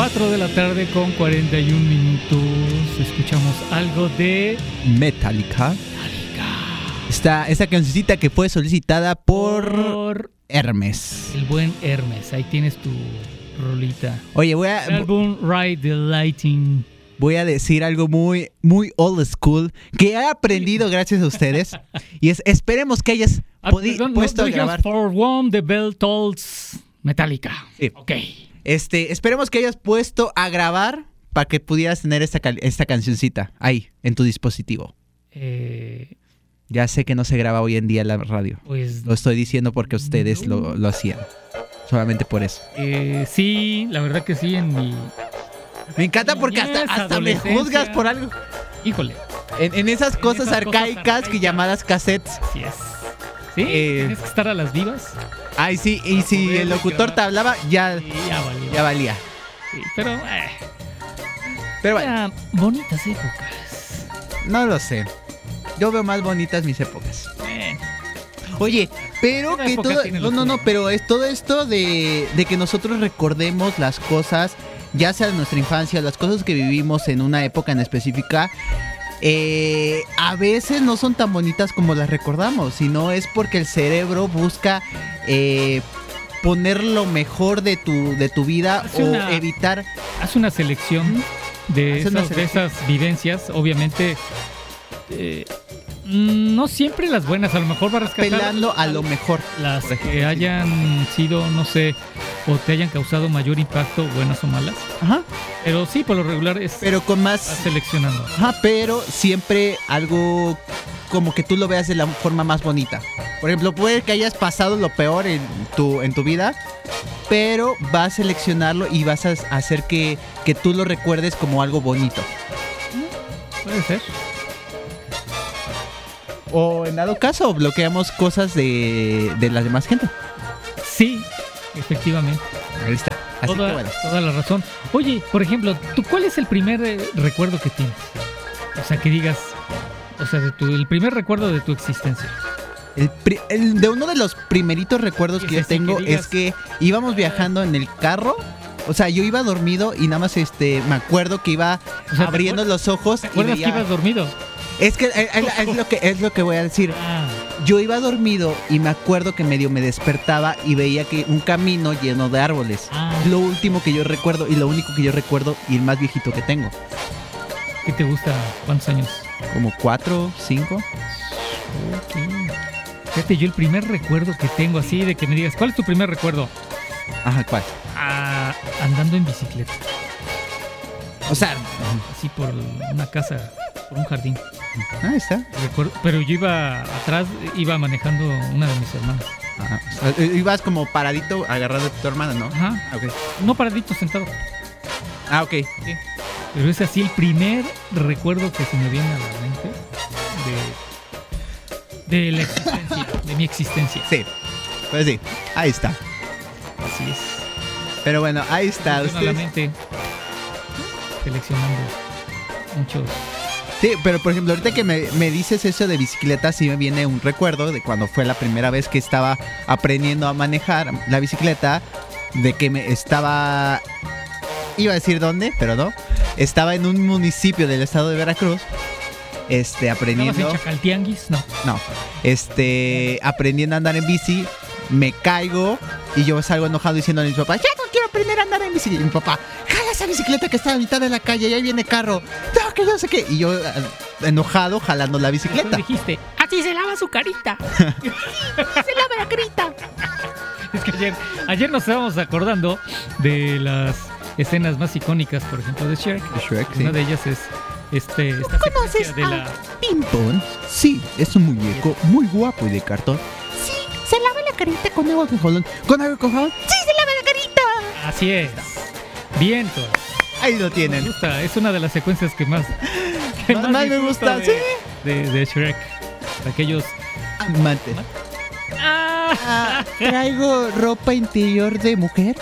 4 de la tarde con 41 minutos. Escuchamos algo de Metallica. Esta cancioncita que fue solicitada por Hermes. El buen Hermes. Ahí tienes tu rolita. Oye, El álbum Ride the Lightning. Voy a decir algo muy, muy old school que he aprendido gracias a ustedes. Y esperemos que hayas puesto a grabar. For One, The Bell Tolls, Metallica. Sí. Ok. Esperemos que hayas puesto a grabar para que pudieras tener esta cancioncita ahí, en tu dispositivo. Ya sé que no se graba hoy en día en la radio. Pues lo estoy diciendo porque ustedes lo hacían. Solamente por eso. Sí, la verdad que sí, en mi... Me encanta porque hasta me juzgas por algo. Híjole. En esas cosas arcaicas que llamadas cassettes. Así es. ¿Sí? ¿Tienes que estar a las vivas? Ay, sí, y si el locutor te hablaba, ya valía. Sí, pero bueno. Bonitas épocas. No lo sé. Yo veo más bonitas mis épocas. Oye, pero que todo... pero es todo esto de que nosotros recordemos las cosas, ya sea de nuestra infancia, las cosas que vivimos en una época en específica, a veces no son tan bonitas como las recordamos, sino es porque el cerebro busca poner lo mejor de tu vida evitar... Haz una selección de esas vivencias, obviamente... no siempre las buenas, a lo mejor va a rescatar pelando a lo mejor las que hayan sido, no sé, o te hayan causado mayor impacto, buenas o malas. Ajá. Pero sí, por lo regular es... Pero con más... seleccionando. Ajá, pero siempre algo como que tú lo veas de la forma más bonita. Por ejemplo, puede que hayas pasado lo peor en tu vida, pero vas a seleccionarlo y vas a hacer que tú lo recuerdes como algo bonito. Puede ser. O en dado caso, bloqueamos cosas de la demás gente. Sí, efectivamente. Ahí está. Así que bueno. Toda la razón. Oye, por ejemplo, ¿tú cuál es el primer recuerdo que tienes? O sea, que digas, o sea, el primer recuerdo de tu existencia. De uno de los primeritos recuerdos que yo tengo que digas, es que íbamos viajando en el carro. O sea, yo iba dormido y nada más me acuerdo que iba abriendo los ojos. ¿Te acuerdas que ibas dormido? Es que es lo que voy a decir. Yo iba dormido y me acuerdo que medio me despertaba y veía que un camino lleno de árboles. Lo último que yo recuerdo y lo único que yo recuerdo y el más viejito que tengo. ¿Qué te gusta? ¿Cuántos años? Como 4, 5. Okay. Fíjate, yo el primer recuerdo que tengo así de que me digas, ¿cuál es tu primer recuerdo? Ajá, ¿cuál? Andando en bicicleta. O sea, así por una casa, por un jardín. Ahí está. Recuerdo, pero yo iba atrás, iba manejando una de mis hermanas. Ajá. O sea, ibas como paradito agarrado de tu hermana, ¿no? Ajá. Okay. No paradito, sentado. Ah, ok. Sí. Pero es así el primer recuerdo que se me viene a la mente de la existencia, de mi existencia. Sí. Pues sí, ahí está. Así es. Pero bueno, ahí está. Usted la mente seleccionando muchos. Sí, pero por ejemplo, ahorita que me dices eso de bicicleta, sí me viene un recuerdo de cuando fue la primera vez que estaba aprendiendo a manejar la bicicleta, de que iba a decir dónde, pero no. Estaba en un municipio del estado de Veracruz, aprendiendo. ¿Estabas en Chacaltianguis? No. Aprendiendo a andar en bici, me caigo y yo salgo enojado diciendo a mi papá, ya no quiero aprender a andar en bici. Y mi papá, jala esa bicicleta que está a mitad de la calle y ahí viene carro. No, que yo sé qué. Y yo enojado jalando la bicicleta. Entonces dijiste, así se lava su carita. Se lava la carita. Es que ayer nos estábamos acordando de las escenas más icónicas, por ejemplo, de Shrek. Una de ellas es esta secuencia de la Pimpón. Sí, es un muñeco muy guapo y de cartón. Sí, se lava la carita con agua con jabón. ¿Con agua con jabón? Sí, se lava la carita. Así es. Bien, todo. Ahí lo tienen. Me gusta. Es una de las secuencias que más me gusta, sí. De Shrek. Aquellos amantes. ¿Traigo ropa interior de mujer?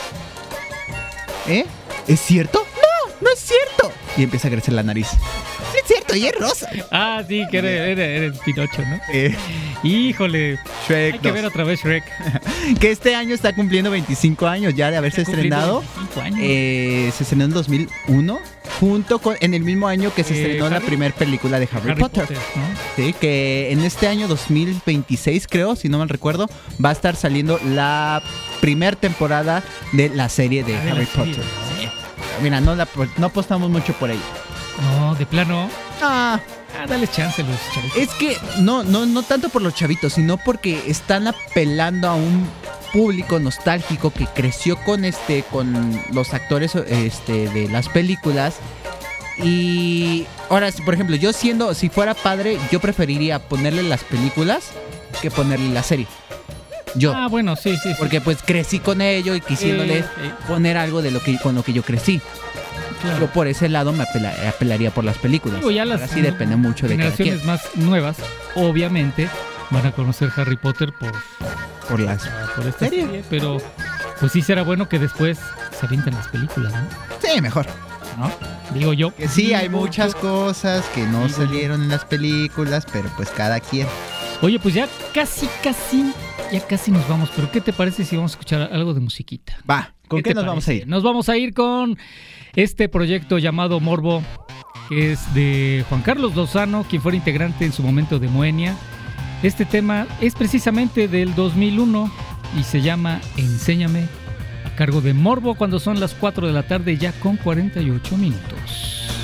¿Es cierto? No es cierto. Y empieza a crecer la nariz. Es cierto, y es rosa. Sí, que era el Pinocho, ¿no? Híjole, Shrek hay que 2. ver otra vez Shrek. Que este año está cumpliendo 25 años ya de haberse estrenado. 25 años. Se estrenó en 2001, en el mismo año que se estrenó la primera película de Harry Potter. ¿no? Sí, que en este año 2026, creo, si no mal recuerdo, va a estar saliendo la primera temporada de la serie de Harry Potter. Sí. Mira, no apostamos mucho por ella. No, de plano. Dale chance a los chavitos. Es que no tanto por los chavitos, sino porque están apelando a un público nostálgico que creció con los actores de las películas. Y ahora, por ejemplo, si fuera padre, yo preferiría ponerle las películas que ponerle la serie. Bueno, sí. Porque pues crecí con ello y quisiéndole poner algo con lo que yo crecí. Claro. Yo por ese lado me apelaría por las películas. Digo, ya las sí depende mucho de cada quien. Generaciones más nuevas, obviamente, van a conocer Harry Potter por esta serie. Pero pues sí será bueno que después se avienten las películas, ¿no? Sí, mejor. ¿No? Digo yo. Que sí, hay muchas cosas que no salieron en las películas, pero pues cada quien. Oye, pues ya casi nos vamos. Pero ¿qué te parece si vamos a escuchar algo de musiquita? Va, ¿con qué nos vamos a ir? Nos vamos a ir con este proyecto llamado Morbo, que es de Juan Carlos Lozano, quien fuera integrante en su momento de Moenia. Este tema es precisamente del 2001 y se llama Enséñame, a cargo de Morbo, cuando son las 4 de la tarde ya con 48 minutos.